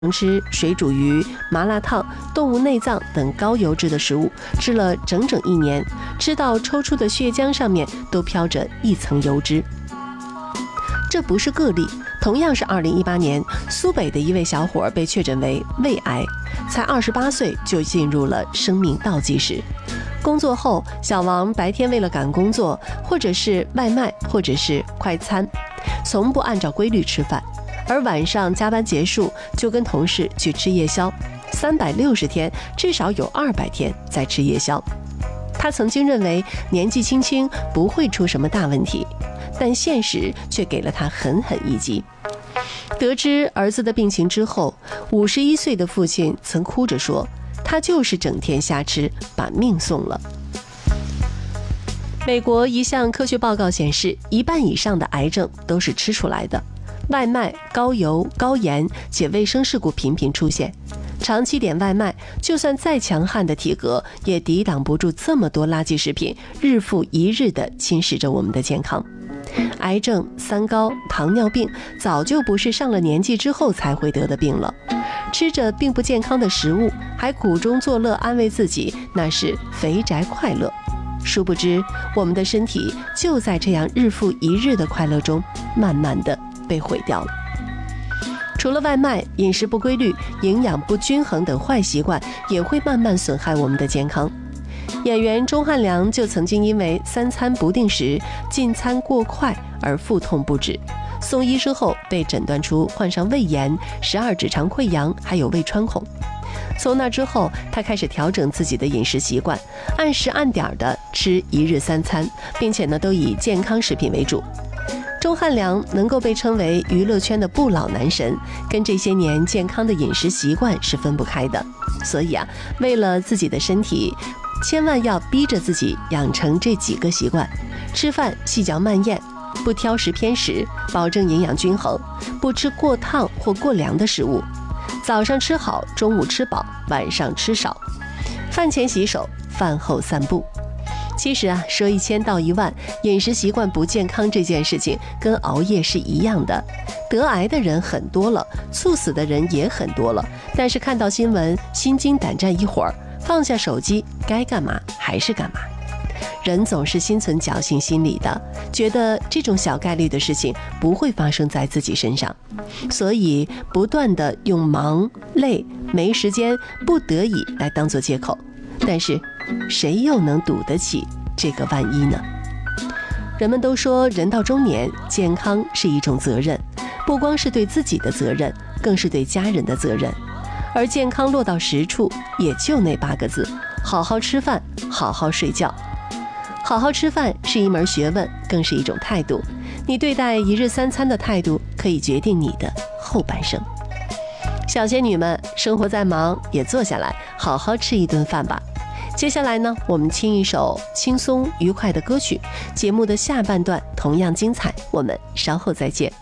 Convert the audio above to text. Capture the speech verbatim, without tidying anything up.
吃水煮鱼、麻辣烫、动物内脏等高油脂的食物，吃了整整一年，吃到抽出的血浆上面都飘着一层油脂。这不是个例，同样是二零一八年，苏北的一位小伙被确诊为胃癌，才二十八岁就进入了生命倒计时。工作后，小王白天为了赶工作，或者是外卖，或者是快餐，从不按照规律吃饭，而晚上加班结束就跟同事去吃夜宵，三百六十天至少有二百天在吃夜宵。他曾经认为年纪轻轻不会出什么大问题，但现实却给了他狠狠一击。得知儿子的病情之后，五十一岁的父亲曾哭着说，他就是整天瞎吃，把命送了。美国一项科学报告显示，一半以上的癌症都是吃出来的。外卖高油、高盐，且卫生事故频频出现。长期点外卖，就算再强悍的体格，也抵挡不住这么多垃圾食品日复一日地侵蚀着我们的健康。癌症、三高、糖尿病早就不是上了年纪之后才会得的病了。吃着并不健康的食物，还苦中作乐安慰自己，那是肥宅快乐。殊不知，我们的身体就在这样日复一日的快乐中，慢慢地被毁掉了。除了外卖，饮食不规律、营养不均衡等坏习惯也会慢慢损害我们的健康。演员钟汉良就曾经因为三餐不定时、进餐过快而腹痛不止，送医之后被诊断出患上胃炎、十二指肠溃疡，还有胃穿孔。从那之后，他开始调整自己的饮食习惯，按时按点的吃一日三餐，并且呢都以健康食品为主。钟汉良能够被称为娱乐圈的不老男神，跟这些年健康的饮食习惯是分不开的。所以啊，为了自己的身体，千万要逼着自己养成这几个习惯：吃饭细嚼慢咽，不挑食偏食，保证营养均衡，不吃过烫或过凉的食物，早上吃好，中午吃饱，晚上吃少，饭前洗手，饭后散步。其实啊，说一千道一万，饮食习惯不健康这件事情跟熬夜是一样的。得癌的人很多了，猝死的人也很多了，但是看到新闻心惊胆战一会儿，放下手机，该干嘛还是干嘛。人总是心存侥幸心理的，觉得这种小概率的事情不会发生在自己身上，所以不断的用忙、累、没时间、不得已来当作借口。但是谁又能赌得起这个万一呢？人们都说人到中年，健康是一种责任，不光是对自己的责任，更是对家人的责任。而健康落到实处，也就那八个字：好好吃饭，好好睡觉。好好吃饭是一门学问，更是一种态度。你对待一日三餐的态度，可以决定你的后半生。小仙女们，生活再忙，也坐下来好好吃一顿饭吧。接下来呢，我们听一首轻松愉快的歌曲，节目的下半段同样精彩，我们稍后再见。